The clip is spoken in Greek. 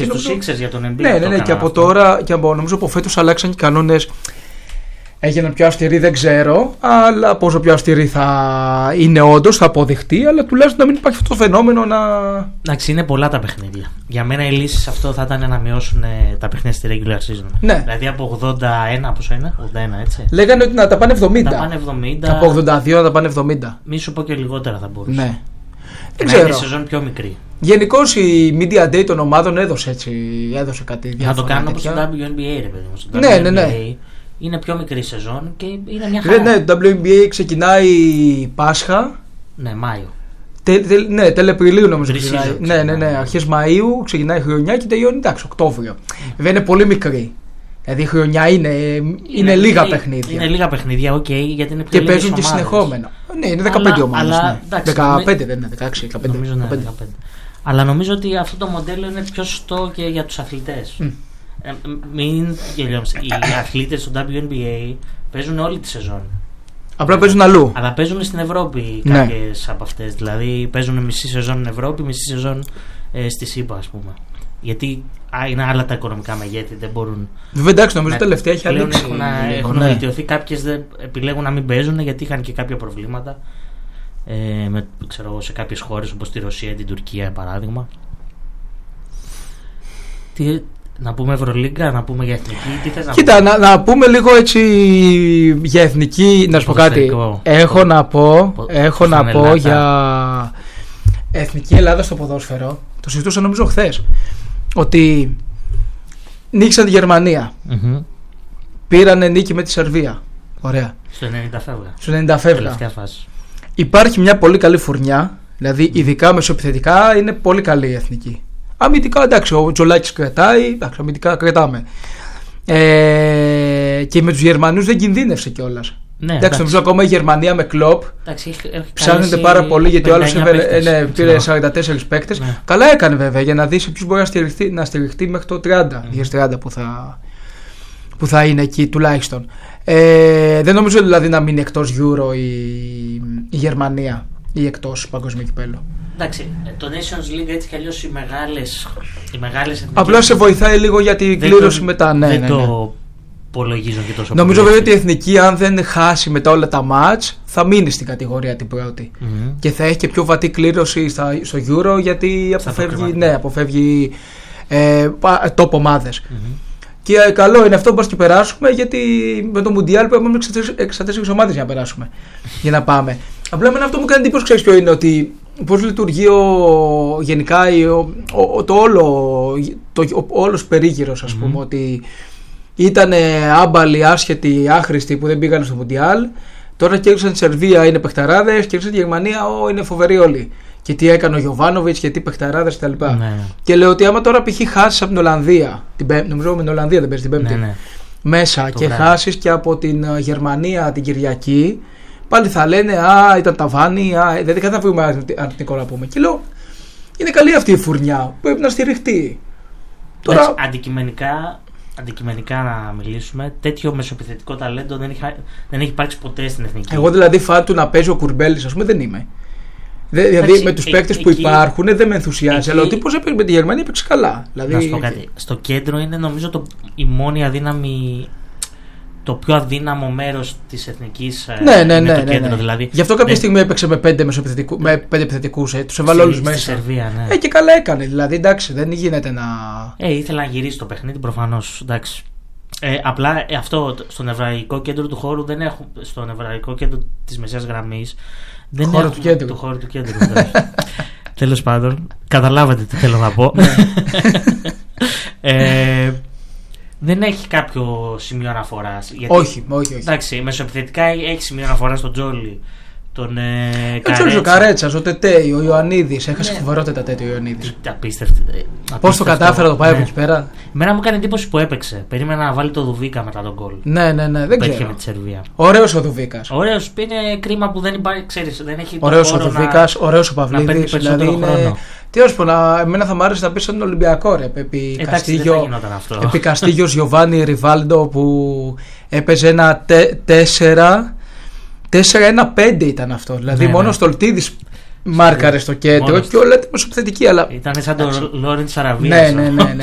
στους Sixers για τον Embiid. Ναι, και από τώρα, και νομίζω από φέτος αλλάξαν οι κανόνες. Έγιναν πιο αυστηροί, δεν ξέρω, αλλά πόσο πιο αυστηροί θα είναι όντως, θα αποδειχτεί, αλλά τουλάχιστον να μην υπάρχει αυτό το φαινόμενο να. Εντάξει, είναι πολλά τα παιχνίδια. Για μένα η λύση σε αυτό θα ήταν να μειώσουν τα παιχνίδια στη regular season. Ναι. Δηλαδή από 81, πόσο είναι, 81 έτσι. Λέγανε ότι να τα πάνε 70. Να πάνε 70. Από 82 να τα πάνε 70. Μη σου πω και λιγότερα θα μπορούσε. Ναι. Δεν ξέρω. Είναι σεζόν πιο μικρή. Γενικώς η Media Day των ομάδων έδωσε κάτι διάφορα. Να το κάνουν όπως το WNBA, ρε παιδί μου. Ναι. Είναι πιο μικρή σεζόν και είναι μια χαρά. Ναι, το WNBA ξεκινάει Πάσχα. Ναι, Μάιο. Ναι, τέλη Απριλίου νομίζω ξεκινάει. Ναι, αρχές Μαΐου ξεκινάει η χρονιά και τελειώνει, εντάξει, Οκτώβριο. Βέβαια είναι πολύ μικρή. Δηλαδή η χρονιά είναι λίγα παιχνίδια. Είναι λίγα παιχνίδια, οκ, γιατί είναι πιο και λίγες παίζουν και ομάδες. συνεχόμενα. Ναι, είναι 15 ομάδες. Ναι. Εντάξει, 15 δεν είναι, 16, 15. Νομίζω είναι 15. Αλλά νομίζω ότι αυτό το μοντέλο είναι πιο σωστό και για τους αθλητές. Μην γελιόμαστε. Οι αθλήτες του WNBA παίζουν όλη τη σεζόν. Απλά παίζουν αλλού. Αλλά παίζουν στην Ευρώπη κάποιες από αυτές. Δηλαδή παίζουν μισή σεζόν στην Ευρώπη, μισή σεζόν στη ΣΥΠΑ, ας πούμε. Γιατί είναι άλλα τα οικονομικά μεγέθη, δεν μπορούν. Βέβαια, εντάξει, νομίζω τελευταία έχει ανοίξει. Έχουν βελτιωθεί. Κάποιες επιλέγουν να μην παίζουν γιατί είχαν και κάποια προβλήματα. Σε κάποιες χώρες όπως τη Ρωσία ή την Τουρκία, παράδειγμα. Να πούμε Ευρωλίγκα, να πούμε για εθνική, τι θες να πούμε? Κοίτα, να πούμε λίγο έτσι για εθνική, να σου πω κάτι. Έχω να πω για εθνική Ελλάδα στο ποδόσφαιρο. Το συζητούσα νομίζω χθες. Ότι νίκησαν τη Γερμανία. Πήρανε νίκη με τη Σερβία. Ωραία. Στο 90 φεύγα. Στο 90 φεύγα. Τελευταία φάση. Υπάρχει μια πολύ καλή φουρνιά. Δηλαδή, ειδικά μεσοεπιθετικά είναι πολύ καλή η εθνική. Αμυντικά, εντάξει, ο Τζολάκης κρατάει. Εντάξει, αμυντικά κρατάμε. Και με τους Γερμανούς δεν κινδύνευσε κιόλας. Ναι, εντάξει, νομίζω ακόμα η Γερμανία με Κλοπ ψάχνεται πάρα πολύ γιατί ο άλλος πήρε 44 παίκτες. Ναι. Καλά έκανε βέβαια για να δει σε ποιους μπορεί να στηριχτεί μέχρι το 30, 30 που θα είναι εκεί τουλάχιστον. Δεν νομίζω δηλαδή να μείνει εκτός Euro η Γερμανία ή εκτός παγκοσμίου κυπέλλου. Εντάξει, το Nations League έτσι κι αλλιώς οι μεγάλες απλώς σε βοηθάει λίγο για την κλήρωση μετά. Δεν το υπολογίζω και τόσο. Νομίζω βέβαια ότι η εθνική, αν δεν χάσει μετά όλα τα μάτς, θα μείνει στην κατηγορία την πρώτη. Και θα έχει και πιο βατή κλήρωση στο Euro γιατί αποφεύγει top ομάδες. Και καλό είναι αυτό που μας και περάσουμε, γιατί με το Μουντιάλ πρέπει να 64 ομάδες για να περάσουμε. Για να πάμε. Απλά εμένα αυτό μου κάνει εντύπωση, ξέρεις ποιο είναι, ότι πώς λειτουργεί γενικά όλος περίγυρος, ας πούμε, ότι ήταν άμπαλοι, άσχετοι, άχρηστοι που δεν πήγαν στο Μουντιάλ. Τώρα κέρδισαν τη Σερβία, είναι παιχταράδες, κέρδισαν τη Γερμανία, είναι φοβεροί όλοι. Και τι έκανε ο Γιοβάνοβιτς και τι παιχταράδες κτλ. Ναι. Και λέω ότι άμα τώρα π.χ. χάσεις από την Ολλανδία, νομίζω με την Ολλανδία δεν παίζει την Πέμπτη, μέσα και χάσεις και από την Γερμανία την Κυριακή, πάλι θα λένε ήταν ταβάνι, δεν θα βρούμε αρνητικό να πούμε. Και λέω, είναι καλή αυτή η φουρνιά, πρέπει να στηριχτεί. Τώρα... Αντικειμενικά να μιλήσουμε, τέτοιο μεσοεπιθετικό ταλέντο δεν έχει υπάρξει ποτέ στην εθνική. Εγώ δηλαδή φαν του να παίζει ο Κουρμπέλης, ας πούμε, δεν είμαι. Δηλαδή με τους παίκτες που υπάρχουν δεν με ενθουσιάζει. Αλλά ο τύπος έπαιξε με τη Γερμανία, έπαιξε καλά. Δηλαδή... Να σου πω κάτι. Στο κέντρο είναι νομίζω η μόνη αδύναμη. Το πιο αδύναμο μέρος της εθνικής. Ναι. Κέντρο, δηλαδή. Γι' αυτό κάποια στιγμή έπαιξε με 5 επιθετικούς. Τους έβαλε όλους μέσα. Σερβία, ναι. Και καλά έκανε. Δηλαδή εντάξει, δεν γίνεται να. Ήθελα να γυρίσει το παιχνίδι προφανώς. Εντάξει. Απλά αυτό στο νευραλγικό κέντρο του χώρου δεν έχουν. Στο νευραλγικό κέντρο της μεσαίας γραμμής. Δεν χώρο έχουμε το χώρο του κέντρου. Τέλος πάντων, καταλάβατε τι θέλω να πω. Δεν έχει κάποιο σημείο αναφοράς. Όχι. Εντάξει, μεσοεπιθετικά έχει σημείο αναφοράς στον Τζόλι. Τον Καρέτσα. Ο Καρέτσας, ο Τετέι, ο Ιωαννίδης. Έχασε φοβερότητα τέτοιο ο Ιωαννίδης. Απίστευτο. Πώς το κατάφερε να το πάει από εκεί πέρα. Εμένα μου έκανε εντύπωση που έπαιξε. Περίμενα να βάλει το Δουβίκα μετά τον γκολ. Ναι, δεν ξέρω. Με τη Σερβία. Ωραίος ο Δουβίκας. Ωραίος, είναι κρίμα που δεν υπάρχει, ξέρεις, δεν έχει. Ωραίος ο Δουβίκας, ωραίος ο Παυλίδης. Δηλαδή είναι. Τι να σου πω, εμένα θα μου άρεσε να πει στον Ολυμπιακό, ρε. Επί Καστίγιος Γιοβάνι Ριβάλντο που έπαιζε ένα 4-1-5 ήταν αυτό. Δηλαδή μόνο ο Στολτίδης μάρκαρε στο κέντρο και όλα ήταν μεσοπιθετική. Αλλά... Ήταν σαν τον Λόρεντς Αραβίας. Ναι.